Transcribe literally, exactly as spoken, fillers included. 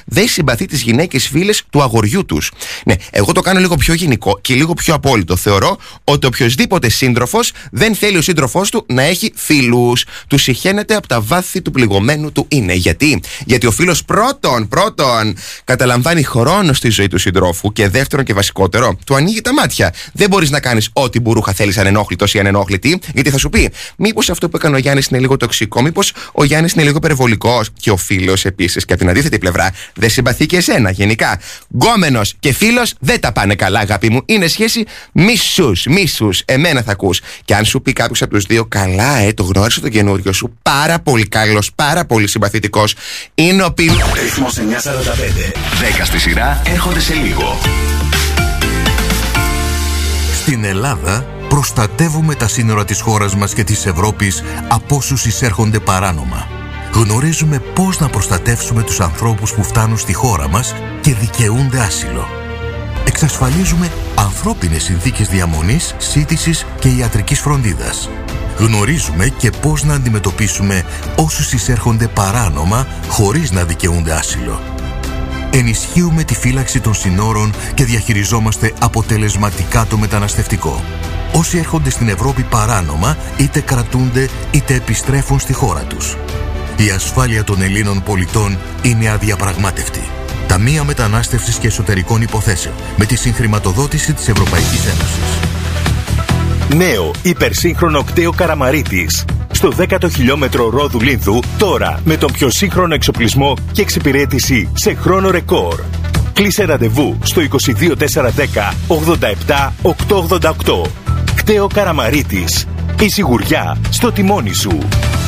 δεν συμπαθεί τις γυναίκες φίλες του αγοριού τους. Ναι, εγώ το κάνω λίγο πιο γενικό και λίγο πιο απόλυτο. Θεωρώ ότι οποιοσδήποτε σύντροφος δεν θέλει ο σύντροφός του να έχει φίλους. Του συχαίνεται από τα βάθη του πληγωμένου του είναι. Γιατί? Γιατί ο φίλος πρώτον, πρώτον καταλαμβάνει χρόνο στη ζωή του συντρόφου και δεύτερον και βασικότερο, του ανοίγει τα μάτια. Δεν μπορείς να κάνεις ό,τι μπουρούχα θέλεις ανενόχλητος ή ανενόχλητη, γιατί θα σου πει, μήπως αυτό που έκανε ο Γιάννης είναι λίγο τοξικό, μήπως ο Γιάννης είναι λίγο υπερβολικός. Και ο φίλος επίσης, και από την αντίθετη πλευρά, δεν συμπαθεί και εσένα. Γενικά, γκόμενος και φίλος δεν τα πάνε καλά, αγάπη μου. Είναι σχέση μίσους, μίσους. Εμένα θα ακούς. Και αν σου πει κάποιος από τους δύο, καλά, ε, το γνώρισε τον καινούριο σου, πάρα πολύ καλός, πάρα πολύ συμπαθητικός, είναι ο Πιμ. Ρυθμός εννιακόσια σαράντα πέντε. δέκα στη σειρά έρχονται σε λίγο. Στην Ελλάδα προστατεύουμε τα σύνορα της χώρας μας και της Ευρώπης από όσους εισέρχονται παράνομα. Γνωρίζουμε πώς να προστατεύσουμε τους ανθρώπους που φτάνουν στη χώρα μας και δικαιούνται άσυλο. Εξασφαλίζουμε ανθρώπινες συνθήκες διαμονής, σύντησης και ιατρικής φροντίδας. Γνωρίζουμε και πώς να αντιμετωπίσουμε όσους εισέρχονται παράνομα χωρίς να δικαιούνται άσυλο. Ενισχύουμε τη φύλαξη των συνόρων και διαχειριζόμαστε αποτελεσματικά το μεταναστευτικό. Όσοι έρχονται στην Ευρώπη παράνομα, είτε κρατούνται είτε επιστρέφουν στη χώρα τους. Η ασφάλεια των Ελλήνων πολιτών είναι αδιαπραγμάτευτη. Ταμεία Μετανάστευσης και Εσωτερικών Υποθέσεων, με τη συγχρηματοδότηση της Ευρωπαϊκής Ένωσης. Νέο υπερσύγχρονο κτέο Καραμαρίτης. Στο δέκατο χιλιόμετρο Ρόδου Λίνθου, τώρα με τον πιο σύγχρονο εξοπλισμό και εξυπηρέτηση σε χρόνο ρεκόρ. Κλείσε ραντεβού στο είκοσι δύο τετρακόσια δέκα ογδόντα επτά οκτακόσια ογδόντα οκτώ. Κτέο Καραμαρίτης. Η σιγουριά στο τιμόνι σου.